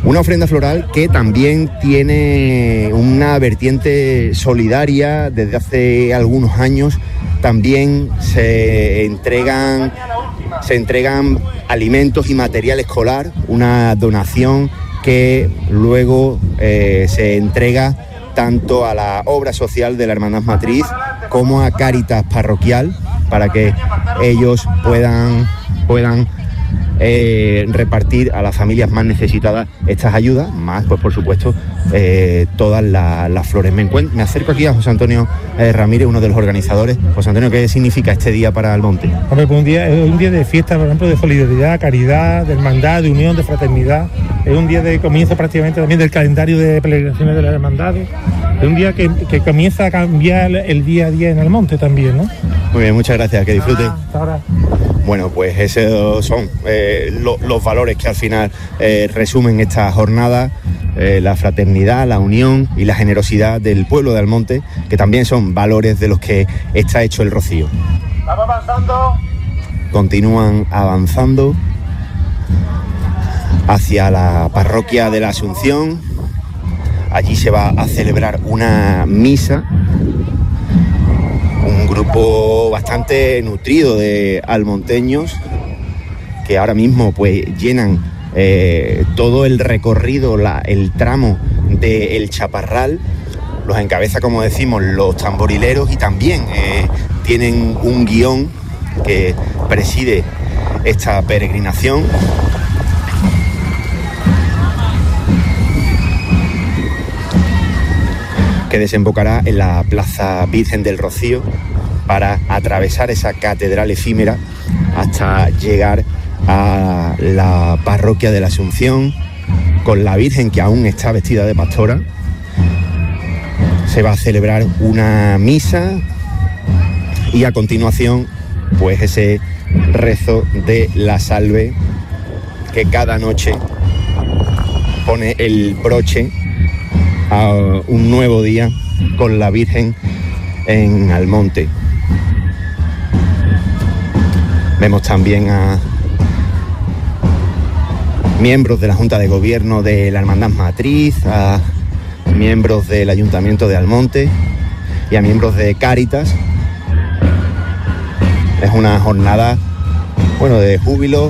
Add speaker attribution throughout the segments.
Speaker 1: Una ofrenda floral que también tiene una vertiente solidaria. Desde hace algunos años también se entregan alimentos y material escolar, una donación que luego se entrega tanto a la obra social de la Hermandad Matriz como a Cáritas Parroquial, para que ellos puedan repartir a las familias más necesitadas estas ayudas, más pues por supuesto todas las flores. Me acerco aquí a José Antonio Ramírez, uno de los organizadores. José Antonio, ¿qué significa este día para Almonte?
Speaker 2: Hombre, pues es un día de fiesta, por ejemplo, de solidaridad, caridad, de hermandad, de unión, de fraternidad. Es un día de comienzo prácticamente también del calendario de peregrinaciones de las hermandades. Es un día que comienza a cambiar el día a día en Almonte también, ¿no?
Speaker 1: Muy bien, muchas gracias, que disfrute.
Speaker 2: Hasta ahora.
Speaker 1: Bueno, pues esos son los valores que al final resumen esta jornada, la fraternidad, la unión y la generosidad del pueblo de Almonte, que también son valores de los que está hecho el rocío.
Speaker 3: Vamos avanzando.
Speaker 1: Continúan avanzando hacia la parroquia de la Asunción. Allí se va a celebrar una misa. Un grupo bastante nutrido de almonteños que ahora mismo pues llenan todo el recorrido, el tramo del Chaparral. Los encabeza, como decimos, los tamborileros, y también tienen un guión que preside esta peregrinación. Que desembocará en la Plaza Virgen del Rocío para atravesar esa catedral efímera hasta llegar a la parroquia de la Asunción, con la Virgen que aún está vestida de pastora. Se va a celebrar una misa y a continuación pues ese rezo de la salve que cada noche pone el broche a un nuevo día con la Virgen en Almonte. Vemos también a miembros de la Junta de Gobierno de la Hermandad Matriz, a miembros del Ayuntamiento de Almonte y a miembros de Cáritas. Es una jornada, bueno, de júbilo,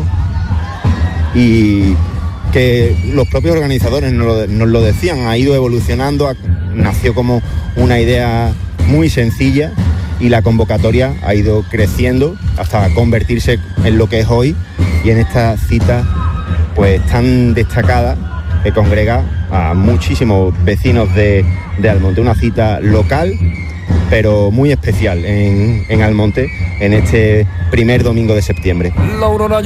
Speaker 1: y que los propios organizadores nos lo decían, ha ido evolucionando, nació como una idea muy sencilla y la convocatoria ha ido creciendo hasta convertirse en lo que es hoy, y en esta cita pues tan destacada que congrega a muchísimos vecinos de Almonte. Una cita local pero muy especial en Almonte en este primer domingo de septiembre.
Speaker 4: La aurora